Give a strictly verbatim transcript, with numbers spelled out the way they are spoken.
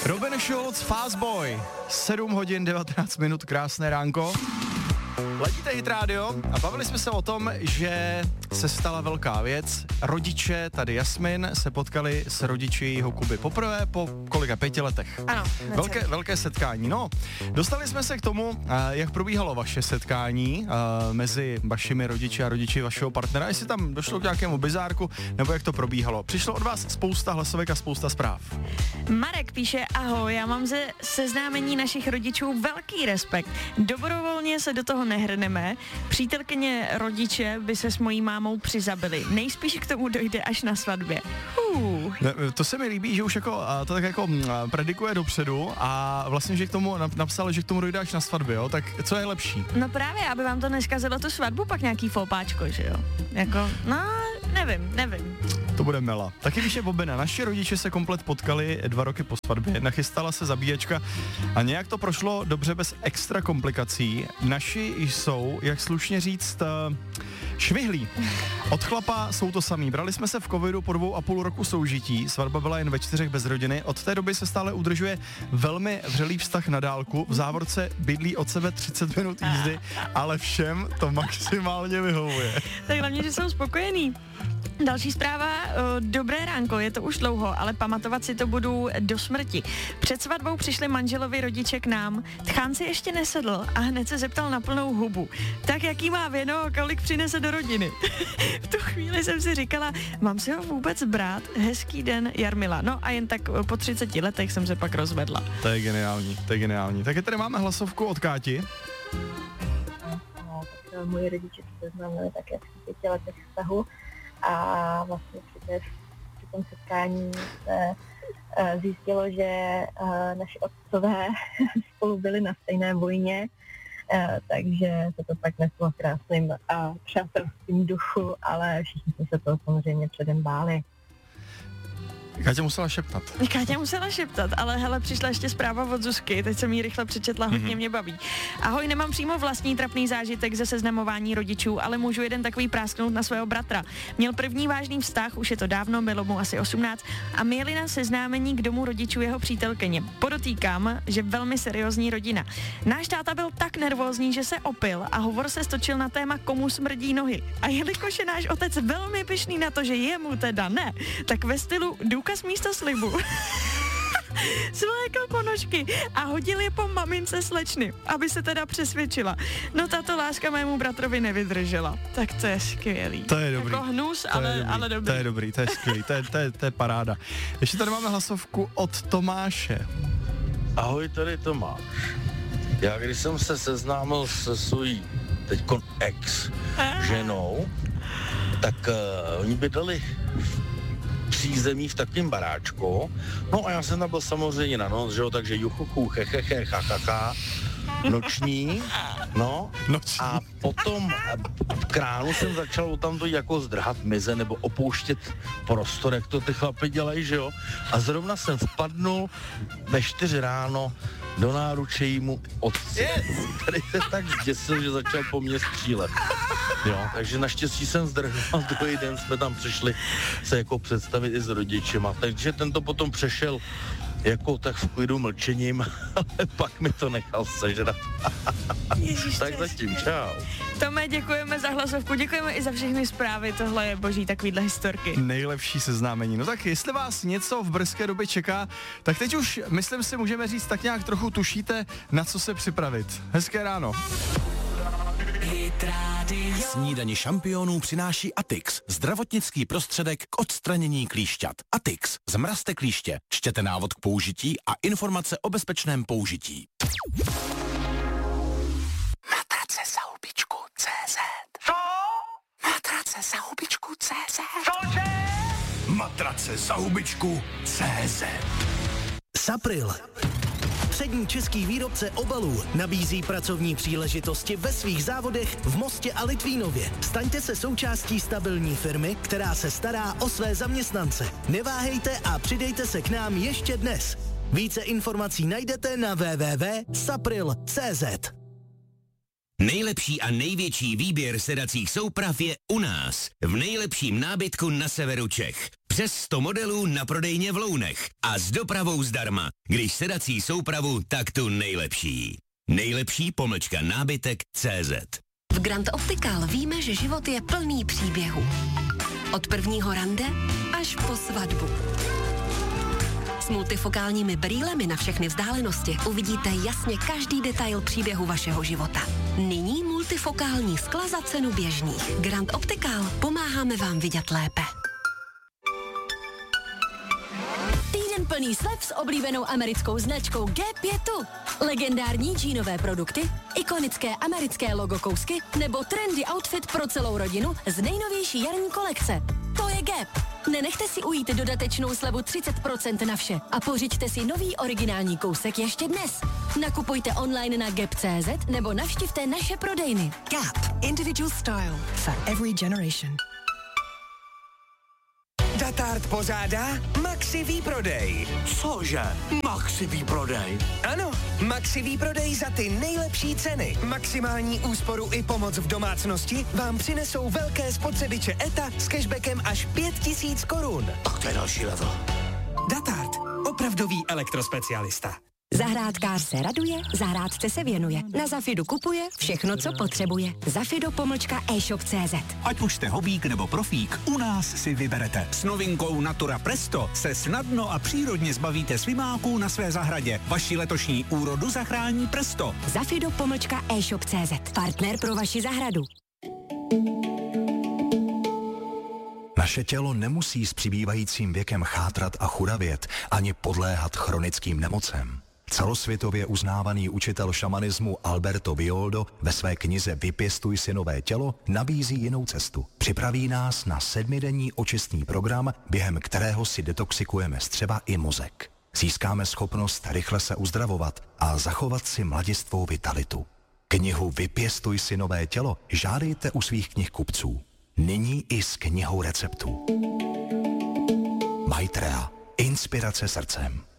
Robin Schulz, Fast Boy, sedm hodin devatenáct minut, krásné ránko. Ladíte Hit Radio a bavili jsme se o tom, že se stala velká věc. Rodiče, tady Jasmin, se potkali s rodiči jejího Kuby poprvé po kolika pěti letech. Ano. Velké, velké setkání. No, dostali jsme se k tomu, jak probíhalo vaše setkání mezi vašimi rodiči a rodiči vašeho partnera. Jestli tam došlo k nějakému bizárku, nebo jak to probíhalo. Přišlo od vás spousta hlasovek a spousta zpráv. Marek píše, ahoj, já mám ze seznámení našich rodičů velký respekt. Dobrovolně se do toho nehrneme. Přítelkyně rodiče by se s mojí mámou přizabili. Nejspíš k tomu dojde až na svatbě. Uh. To se mi líbí, že už jako to tak jako predikuje dopředu a vlastně, že k tomu napsal, že k tomu dojde až na svatbě, jo? Tak co je lepší? No právě, aby vám to neskazilo tu svatbu, pak nějaký fópáčko, že jo? Jako, no, nevím, nevím. To bude mela. Taky píše Bobina, naši rodiče se komplet potkali dva roky po svatbě, nachystala se zabíječka a nějak to prošlo dobře bez extra komplikací. Naši jsou, jak slušně říct, švihlí. Od chlapa jsou to samý. Brali jsme se v covidu po dvou a půl roku soužití, svatba byla jen ve čtyřech bez rodiny, od té doby se stále udržuje velmi vřelý vztah na dálku, v závorce bydlí od sebe třicet minut jízdy, ale všem to maximálně vyhovuje. Tak hlavně, že jsou spokojení. Další zpráva, dobré ránko, je to už dlouho, ale pamatovat si to budu do smrti. Před svatbou přišli manželovi rodiče k nám, tchán si ještě nesedl a hned se zeptal na plnou hubu. Tak jaký má věno, kolik přinese do rodiny? V tu chvíli jsem si říkala, mám si ho vůbec brát? Hezký den, Jarmila. No a jen tak po třiceti letech jsem se pak rozvedla. To je geniální, to je geniální. Tak tady máme hlasovku od Káti. No, tak moji rodiče se znamenali také v pěti letech vztahu. A vlastně při, té, při tom setkání se uh, zjistilo, že uh, naši otcové spolu byli na stejné vojně, uh, takže se to pak neslo v krásným a přátelským duchu, ale všichni jsme se toho samozřejmě předem báli. Káťa musela šeptat. Káťa musela šeptat, ale hele, přišla ještě zpráva od Zuzky, teď jsem ji rychle přečetla, hodně mm-hmm. mě baví. Ahoj, nemám přímo vlastní trapný zážitek ze seznamování rodičů, ale můžu jeden takový prásknout na svého bratra. Měl první vážný vztah, už je to dávno, bylo mu asi osmnáct, a my jeli na seznámení k domu rodičů jeho přítelkyně. Podotýkám, že velmi seriózní rodina. Náš táta byl tak nervózní, že se opil a hovor se stočil na téma, komu smrdí nohy. A jelikož je náš otec velmi pyšný na to, že jemu teda ne, tak ve stylu důkaz místo slibu svlékl ponožky a hodil je po mamince slečny, aby se teda přesvědčila. No tato láska mému bratrovi nevydržela. Tak to je skvělý. To je dobrý. Jako hnus, to ale, dobrý. ale dobrý. To je dobrý, to je skvělý, to je, to je, to je paráda. Ještě tady máme hlasovku od Tomáše. Ahoj, tady Tomáš. Já když jsem se seznámil se svojí teďkon ex ženou, tak uh, oni bydleli přízemí v takovém baráčku. No a já jsem tam byl samozřejmě na noc, že jo, takže juchuchu, hehehe, chachacha, noční, no. Noční. A potom v kránu jsem začal tam to jako zdrhat mize nebo opouštět prostor, jak to ty chlapi dělají, že jo. A zrovna jsem vpadnul ve čtyři ráno do náruče jímu otci, yes. který se tak zděsil, že začal po mně střílet. Jo, takže naštěstí jsem zdrhnul a druhý den jsme tam přišli se jako představit i s rodičema. Takže ten to potom přešel jako tak v klidu mlčením, ale pak mi to nechal sežrat. Ježiš, tak zatím, čau. Tome, děkujeme za hlasovku, děkujeme i za všechny zprávy, tohle je boží, takovýhle historky. Nejlepší seznámení. No tak jestli vás něco v brzké době čeká, tak teď už, myslím si, můžeme říct, tak nějak trochu tušíte, na co se připravit. Hezké ráno. Snídani šampionů přináší Atix, zdravotnický prostředek k odstranění klíšťat. Atix, zmrazte klíště, čtěte návod k použití a informace o bezpečném použití. Matrace za hubičku C Z. Co? Matrace za hubičku C Z. Cože? Matrace za hubičku C Z. Sapril. Přední český výrobce obalů nabízí pracovní příležitosti ve svých závodech v Mostě a Litvínově. Staňte se součástí stabilní firmy, která se stará o své zaměstnance. Neváhejte a přidejte se k nám ještě dnes. Více informací najdete na w w w tečka sapril tečka c z. Nejlepší a největší výběr sedacích souprav je u nás, v nejlepším nábytku na severu Čech. Přes sto modelů na prodejně v Lounech a s dopravou zdarma. Když sedací soupravu, tak tu nejlepší. Nejlepší pomlčka nábytek tečka cé zet. V Grand Optical víme, že život je plný příběhů. Od prvního rande až po svatbu. S multifokálními brýlemi na všechny vzdálenosti uvidíte jasně každý detail příběhu vašeho života. Nyní multifokální skla za cenu běžných. Grand Optical, pomáháme vám vidět lépe. Týden plný slev s oblíbenou americkou značkou Gap je tu. Legendární džínové produkty, ikonické americké logo kousky nebo trendy outfit pro celou rodinu z nejnovější jarní kolekce. To je Gap. Nenechte si ujít dodatečnou slevu třicet procent na vše a pořiďte si nový originální kousek ještě dnes. Nakupujte online na gap tečka cé zet nebo navštivte naše prodejny. Gap. Individual style for every generation. Datart pořádá Maxi výprodej. Cože? Maxi výprodej? Ano, Maxi výprodej za ty nejlepší ceny. Maximální úsporu i pomoc v domácnosti vám přinesou velké spotřebiče E T A s cashbackem až pět tisíc korun. Tak to je další level. Datart. Opravdový elektrospecialista. Zahrádkář se raduje, zahrádce se věnuje. Na Zafidu kupuje všechno, co potřebuje. Zafido pomlčka e-shop tečka cé zet. Ať už jste hobík nebo profík, u nás si vyberete. S novinkou Natura Presto se snadno a přírodně zbavíte svimáků na své zahradě. Vaši letošní úrodu zachrání Presto. Zafido pomlčka e-shop tečka cé zet. Partner pro vaši zahradu. Naše tělo nemusí s přibývajícím věkem chátrat a churavět, ani podléhat chronickým nemocem. Celosvětově uznávaný učitel šamanismu Alberto Villoldo ve své knize Vypěstuj si nové tělo nabízí jinou cestu. Připraví nás na sedmidenní očistný program, během kterého si detoxikujeme střeva i mozek. Získáme schopnost rychle se uzdravovat a zachovat si mladistvou vitalitu. Knihu Vypěstuj si nové tělo žádejte u svých knihkupců. Nyní i s knihou receptů. Maitrea. Inspirace srdcem.